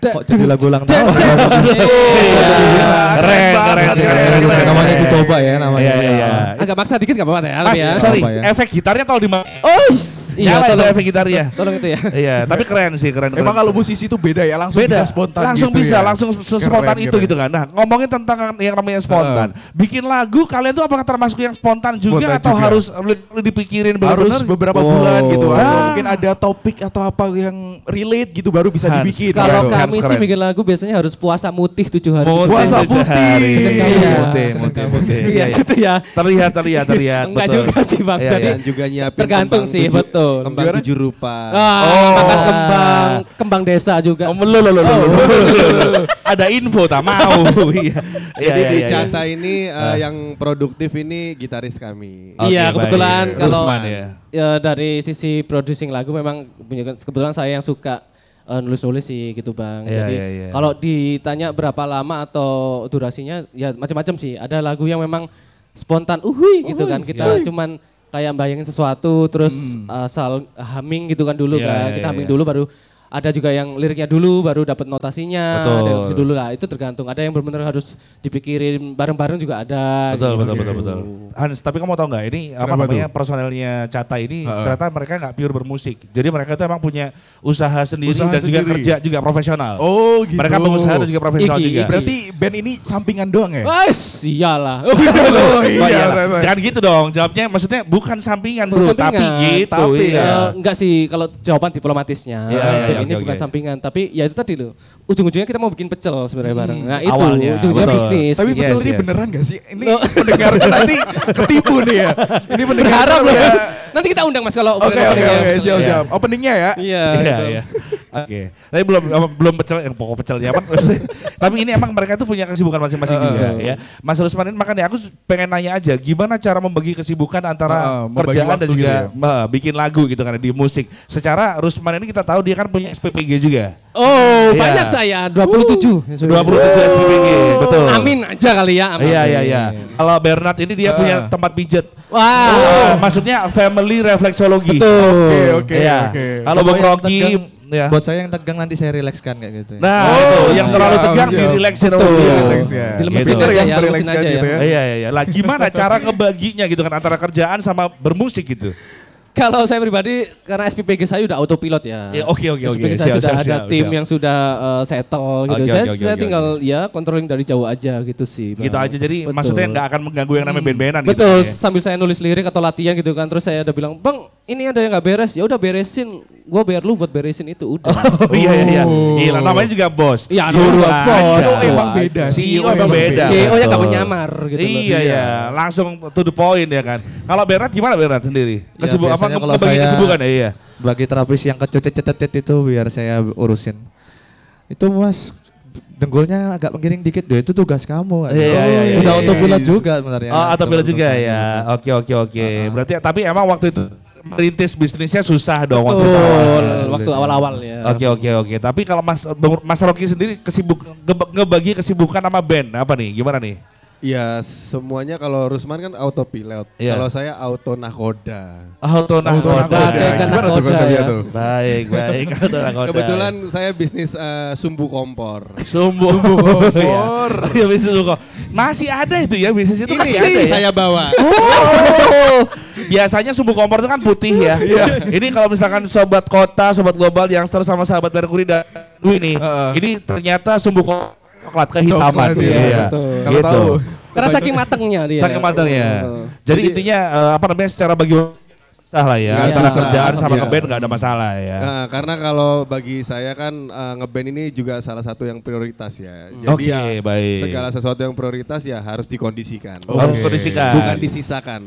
Kok jadi lagu ulang tahun? Keren. Namanya dicoba ya namanya. Iya. Agak maksa dikit gak apa-apa ya. Mas, Ya. sorry, Apa ya? efek gitarnya kalau Oh, iya, nyala itu tolong. efek gitarnya. Tolong itu ya. Iya, tapi keren sih, keren. Emang kalau musisi itu beda ya, langsung bisa spontan langsung gitu bisa, ya. langsung sespontan Keren, itu keren. gitu kan. Nah, ngomongin tentang yang namanya spontan. Bikin lagu kalian tuh apakah termasuk yang spontan juga Spontan atau juga. harus dipikirin Harus benar-benar? beberapa bulan gitu. Atau Ah. mungkin ada topik atau apa yang relate gitu baru bisa Hans. dibikin. Kalau gitu. kami sih keren. bikin lagu biasanya harus puasa mutih 7 hari. Puasa Tujuh putih. hari. Iya. Mutih. Iya gitu ya. Terlihat. Enggak betul. juga sih Bang. Iya, Jadi iya. Dan juga nyiapin tergantung sih, betul. Kembang Gimana? 7 rupa. Makan kembang desa juga. Ada info tak mau. Iya. Jadi di iya. Cata ini yang produktif ini gitaris kami. Oke, Iya, kebetulan baik. kalau Rusman ya. dari sisi producing lagu memang kebetulan saya yang suka nulis-nulis sih gitu Bang. Iya, Jadi iya. kalau ditanya berapa lama atau durasinya ya macam-macam sih. Ada lagu yang memang spontan gitu kan. Kita cuman kayak bayangin sesuatu terus asal humming gitu kan dulu Iya, kan. iya, Kita humming iya. dulu baru ada juga yang liriknya dulu baru dapat notasinya, Betul. ada notasi dulu lah. Itu tergantung. Ada yang benar-benar harus dipikirin bareng-bareng juga ada. Betul, gitu. betul. Hans, tapi kamu tahu nggak ini apa Kenapa namanya personelnya Cata ini ternyata mereka nggak pure bermusik. Jadi mereka itu emang punya usaha sendiri Usaha dan juga sendiri. kerja juga profesional. Oh gitu. Mereka pengusaha dan juga profesional Iki. juga. Berarti band ini sampingan doang ya? Wes, iyalah. Oh Oh, iya. iya. Jangan gitu dong. Jawabnya maksudnya bukan sampingan bro, Bukan sampingan, tapi gitu. tapi iya. Enggak sih kalau jawaban diplomatisnya. Iya, iya, Band iya, ini oke, bukan oke. sampingan, tapi ya itu tadi loh. Ujung-ujungnya kita mau bikin pecel sebenarnya bareng. Nah, itu Awalnya, ujungnya betul. bisnis. Tapi Yes, betul ini yes. beneran gak sih? Ini pendengarnya nanti ketipu nih ya. Ini pendengar Berharap loh. ya. Nanti kita undang Mas kalau Oke, opening-openingnya. siap. Openingnya ya. Iya. Iya, gitu. iya. Oke. Tapi belum pecel yang pokok pecelnya apa. Tapi ini emang mereka tuh punya kesibukan masing-masing juga ya. Mas Rusman ini makanya aku pengen nanya aja gimana cara membagi kesibukan antara membagi kerjaan waktu dan juga gitu bikin lagu gitu kan di musik. Secara Rusman ini kita tahu dia kan punya SPPG juga. Oh, Iya. banyak saya 27. 27 SPPG, betul. Amin aja kali ya. Amin. Iya. Kalau Bernard ini dia punya tempat pijet. Wah. Maksudnya family reflexologi. Oke. Iya. Kalau Bang Rocky ya. Buat saya yang tegang nanti saya rilekskan kayak gitu. Nah, itu yang terlalu tegang dirileksin sama dia. Relax ya. Dilemesin Gitu. aja Yang ya, merilekskan lemesin aja gitu ya. ya. Iya. Lah gimana cara ngebaginya gitu kan antara kerjaan sama bermusik gitu? Kalau saya pribadi karena SPPG saya udah autopilot ya. Ya, oke. SPPG saya sudah ada tim yang sudah settle gitu. Oke, Saya oke. tinggal ya controlling dari jauh aja gitu sih. Bang. Gitu aja jadi Betul. maksudnya nggak akan mengganggu yang namanya band-bandan gitu. Betul, ya. sambil saya nulis lirik atau latihan gitu kan, terus saya udah bilang, "Bang, ini ada yang nggak beres." Ya udah beresin. Gua bayar lu buat beresin itu udah. Oh, iya. Gila namanya juga bos. Iya, Suruh namanya aja. bos. CEO emang beda. CEO emang beda. CEO-nya nggak menyamar gitu loh. Iya, langsung to the point ya kan. Kalau Bernard gimana Bernard sendiri? Ya, Kesibukan biasanya kalau ngebagi saya- kesibukan ya iya. Bagi terapis yang kecetet-cetet itu biar saya urusin. Itu Mas dengkulnya agak menggiring dikit deh, itu tugas kamu. Iya. Udah autopilot juga sebenarnya. Oh, autopilot Kalau juga menurut ya. saya. Oke. Berarti tapi emang waktu itu merintis bisnisnya susah dong waktu itu. Betul, waktu awal-awal ya. Oke. Tapi kalau Mas Rocky sendiri ngebagi kesibukan sama band apa nih? Gimana nih? Ya semuanya kalau Rusman kan autopilot, Iya. kalau saya auto nakoda. Auto nakoda. Bagaikan Gimana tuh nakoda konsepnya ya. tuh? Baik. Auto nakoda. Kebetulan saya bisnis sumbu kompor. Sumbu kompor. Iya, bisnis sumbu kompor. Masih ada itu ya bisnis itu Ini masih ada ya? saya bawa. Oh, biasanya sumbu kompor itu kan putih ya. Ini kalau misalkan sobat kota, sobat global, youngster sama sahabat Merkuri dan Dwi nih, ini ternyata sumbu kompor coklat kehitaman. Coklat, iya, betul. Kalau Gitu. tahu. Karena saking matengnya dia. Saking matangnya. Betul. Jadi intinya apa namanya secara bagi sah lah ya. Nggak Antara susah. kerjaan sama Iya. ngeband nggak ada masalah ya. Nah, karena kalau bagi saya kan ngeband ini juga salah satu yang prioritas ya. Jadi Oke, ya baik. segala sesuatu yang prioritas ya harus dikondisikan. Harus kondisikan. Bukan disisakan.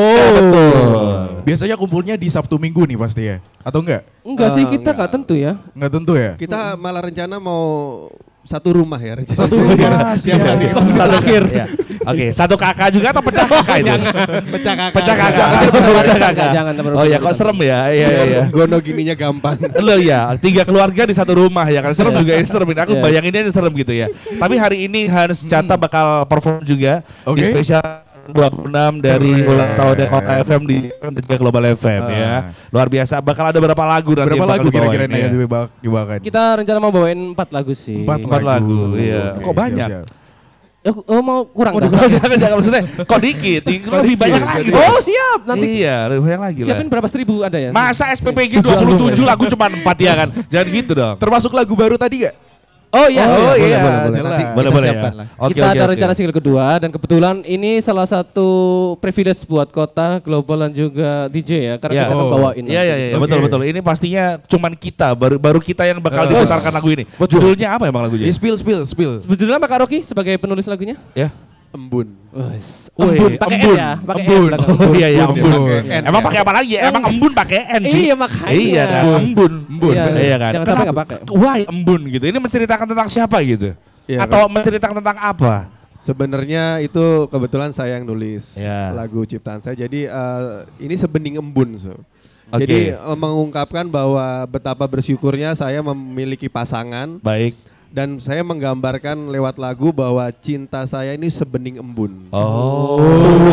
Biasanya kumpulnya di Sabtu Minggu nih pasti ya? Atau enggak? Enggak sih, kita Enggak. nggak tentu ya. Enggak tentu ya? Kita malah rencana mau satu rumah ya rencana. Satu rumah siap. Satu akhir. Oke, satu kakak juga atau pecah kakak itu? Pecah kakak. Pecah kakak. Jangan Oh ya, kok serem ya? Iya. Gono gininya gampang. Lo ya, 3 keluarga di satu rumah ya kan. Serem juga ini serem. Aku bayanginnya serem gitu ya. Tapi hari ini Hans Cata bakal perform juga di Oke. spesial 26 dari ulang tahun Kota FM di juga Global FM ya. Luar biasa. Bakal ada berapa lagu nanti? Berapa lagu kira-kira yang dibawakan? Kita rencana mau bawain 4 lagu sih. 4 lagu, iya. Kok banyak? Mau kurang dah. Jangan maksudnya kok dikit, lebih banyak lagi. Oh siap, nanti Iya, lebih banyak lagi lah. siapin berapa seribu ada ya? Masa SPPG 27 lagu cuma 4 ya kan? Jangan gitu dong. Termasuk lagu baru tadi gak? Oh iya, boleh. Nanti Boleh, kita boleh siapkan ya. lah. Oke, Kita oke, ada oke. rencana single kedua dan kebetulan ini salah satu privilege buat Kota Global dan juga DJ ya karena Ya. kita akan bawain. Iya, iya, iya, Oke. betul. Ini pastinya cuman kita, baru kita yang bakal diputarkan lagu ini. Judulnya apa emang lagunya? Spill. Sebetulnya Mbak Karoki sebagai penulis lagunya? Ya. Embun. Embun, pakai N ya, pakai N Embun. belakang. Oh iya, iya, Embun. embun. Pakai N, Emang ya. pakai apa lagi ya? Emang embun pakai N sih. Iya makanya. Iya kan, embun. Iya, Iya kan. jangan sampai Kenapa? nggak pakai. Why embun gitu? Ini menceritakan tentang siapa gitu? Iya, Atau menceritakan tentang apa? Sebenarnya itu kebetulan saya yang nulis Ya. lagu ciptaan saya. Jadi ini sebening embun. Oke. Jadi mengungkapkan bahwa betapa bersyukurnya saya memiliki pasangan Baik. dan saya menggambarkan lewat lagu bahwa cinta saya ini sebening embun. Oh.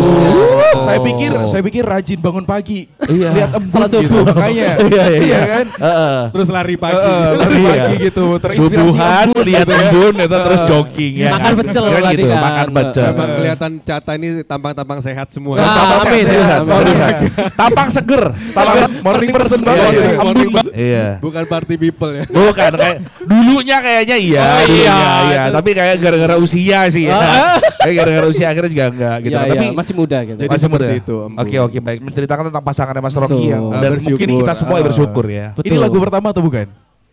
Saya pikir rajin bangun pagi. Iya. Lihat embun Salat gitu subuh. makanya. Iya. kan? Heeh. Terus lari pagi. Lari Iya. pagi gitu. Terinspirasi Subuhan embun lihat gitu ya. embun itu terus jogging ya. Makan pecel Kan tadi gitu, kan. makan pecel. Memang kelihatan Cata ini tampang-tampang sehat semua. Nah, amin. Sehat, Amin. seriusan. Tampang seger. Tampang Morning person banget. Iya, gitu. embun banget. Iya. Bukan party people ya. Bukan kayak dulunya kayaknya iya, Oh, dulunya, iya. iya. Tapi kayak gara-gara usia sih ya. Kayak gara-gara usia akhirnya juga enggak gitu. Iya, Tapi iya, masih muda gitu. Jadi masih muda. seperti itu, embun. Oke, baik. Menceritakan tentang pasangannya Mas Rocky Betul. yang dan Bersyukur. mungkin kita semua bersyukur ya. Betul. Ini lagu pertama atau bukan?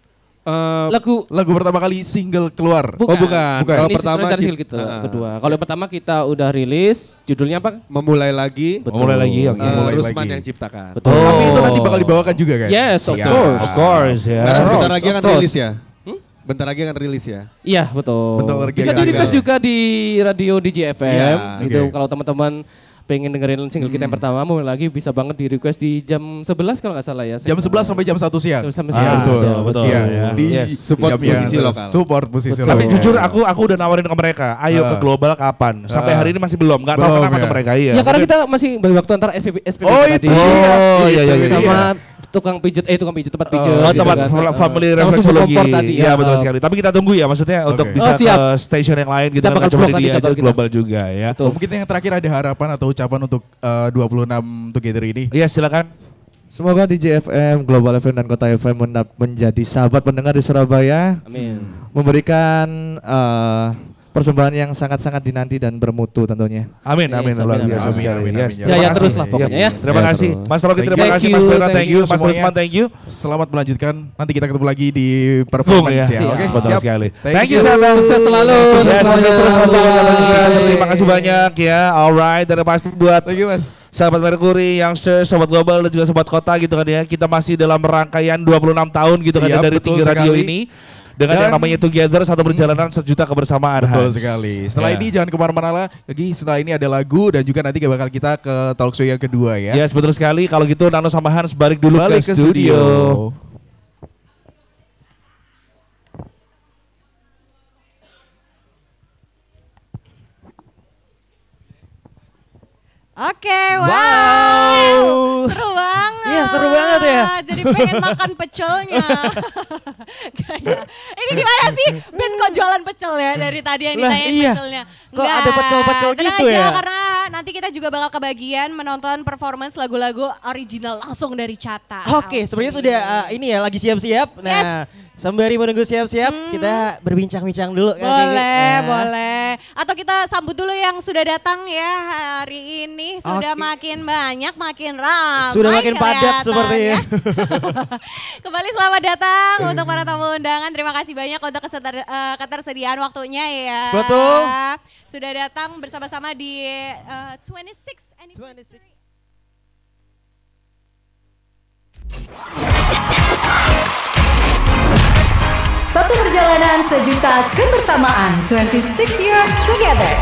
Lagu Pertama kali single keluar. Oh bukan. Bukan. Kalau ini pertama rencana single kita kedua. Kalau yang pertama kita udah rilis, judulnya apa? memulai lagi. Betul. Mulai lagi, oke. Mulai Rusman lagi. yang ciptakan. Betul. Tapi itu nanti bakal dibawakan juga kan? Yes, of Iya. course. Of course ya. Karena sebentar lagi akan Of course. rilis ya. Bentar lagi akan rilis ya. Iya betul. Bentar lagi Bisa akan di request ada. juga di radio DJ FM. Iya, Gitu. oke. Kalau teman-teman pengen dengerin single kita yang pertama, mulai lagi bisa banget di request di jam 11 kalau nggak salah ya. Jam 11 sampai jam 1 siang. Jam sampai Ah, siang. betul, Iya, betul. Iya, Ya. di Yes. Support jam yang musisi lokal. Support musisi Tapi lokal. jujur aku udah nawarin ke mereka, ayo ke global kapan? Sampai hari ini masih belum, nggak tahu Belum, kenapa ya. ke mereka iya. Ya karena kita masih bagi waktu antara SPP Oh, tadi. itu dia. Oh, iya, iya, iya. Sama tukang pijet, tempat pijet. Oh, gitu tempat kan. family Sama sumber reflexologi. kompor tadi. Iya betul sekali. Tapi kita tunggu ya maksudnya untuk Oke. bisa Oh, siap. ke station yang lain gitu Kita kan bakal coba blok di nanti dia jadwal aja kita. global juga ya. Betul. Mungkin yang terakhir ada harapan atau ucapan untuk 26 Together ini. Iya silakan. Semoga DJ FM, Global FM dan Kota FM menjadi sahabat pendengar di Surabaya, Amin. memberikan persembahan yang sangat-sangat dinanti dan bermutu tentunya. Amin Yes, amin luar amin, biasa amin, sekali. amin, Yes, amin. terima Jaya kasih. terus lah pokoknya ya. Terima Ya, kasih terus. Mas Rocky, terima Thank kasih you, Mas Bernard, thank thank you, you Mas semuanya. Rusman, thank you. Selamat melanjutkan. Nanti kita ketemu lagi di Boom performance ya. ya. Siap. Oke, Betul siap. sekali. Thank Thank you you. Tata. Sukses selalu. Yes, Sukses sukses terus Mas selalu. Bernard. Terima kasih banyak ya. Alright, dan pasti buat Thank you, Mas. sahabat Mercury, Youngsters, Sobat Global dan juga Sobat Kota gitu kan ya. Kita masih dalam rangkaian 26 tahun gitu kan ya Iya, dari betul 3 radio sekali. ini. Dengan yang Dan- namanya Together, satu perjalanan sejuta kebersamaan. Betul Hans. sekali. Setelah Ya. ini jangan kemana-mana lagi. Setelah ini ada lagu dan juga nanti bakal kita ke talk show yang kedua ya. Yes, betul sekali. Kalau gitu Nano sama Hans balik dulu Balik ke studio. Oke, wow. Seru banget. Iya, seru banget ya. Jadi pengen makan pecelnya. Kayak, ini gimana sih? Ben kok jualan pecel ya dari tadi yang Lah, ditanyain iya. pecelnya. Kok ada pecel-pecel tenang gitu aja, ya? Karena nanti kita juga bakal kebagian menonton performance lagu-lagu original langsung dari Cata. Oke, sebenarnya sudah ini ya lagi siap-siap. Nah, sembari menunggu siap-siap, kita berbincang-bincang dulu. kan, Boleh, Kiki? Nah, boleh. Atau kita sambut dulu yang sudah datang ya hari ini. Sudah Oke. makin banyak, makin ramai. Sudah makin padat sepertinya. Kembali selamat datang untuk para tamu undangan. Terima kasih banyak untuk ketersediaan waktunya ya. Betul. Sudah datang bersama-sama di 26 anniversary. 26. Satu perjalanan sejuta kebersamaan 26 years together.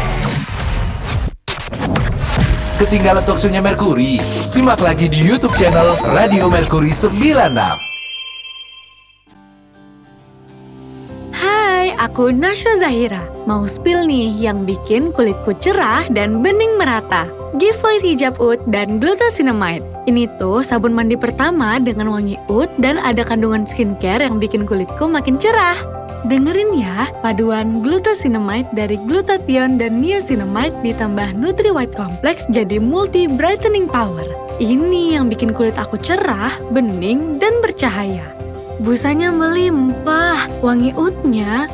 Ketinggalan talkshow-nya Mercury? Simak lagi di YouTube channel Radio Mercury 96. Hai, aku Nasya Zahira. Mau spill nih yang bikin kulitku cerah dan bening merata. Giveaway hijab oud dan glucosinamide. Ini tuh sabun mandi pertama dengan wangi oud dan ada kandungan skincare yang bikin kulitku makin cerah. Dengerin ya, paduan glucosinamide dari glutathione dan niacinamide ditambah Nutri White Complex jadi multi brightening power. Ini yang bikin kulit aku cerah, bening, dan bercahaya. Busanya melimpah, wangi oudnya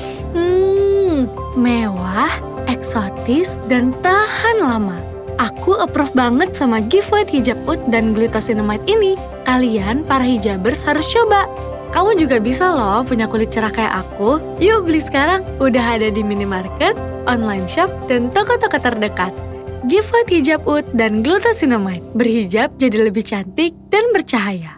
mewah, eksotis, dan tahan lama. Aku approve banget sama giveaway hijab oud dan glucosinamide ini. Kalian para hijabers harus coba. Kamu juga bisa loh punya kulit cerah kayak aku. Yuk beli sekarang, udah ada di minimarket, online shop, dan toko-toko terdekat. Giveaway hijab oud dan glucosinamide. Berhijab jadi lebih cantik dan bercahaya.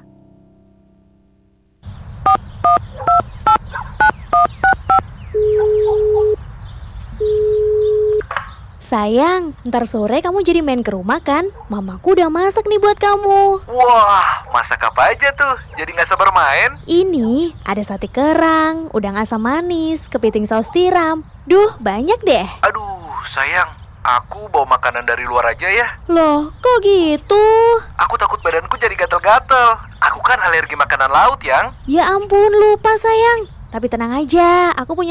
Sayang, ntar sore kamu jadi main ke rumah kan? Mamaku udah masak nih buat kamu. Wah, masak apa aja tuh? Jadi gak sabar main? Ini ada sate kerang, udang asam manis, kepiting saus tiram. Duh, banyak deh. Aduh, sayang. Aku bawa makanan dari luar aja ya. Loh, kok gitu? Aku takut badanku jadi gatel-gatel. Aku kan alergi makanan laut, Yang. Ya ampun, lupa sayang. Tapi tenang aja, aku punya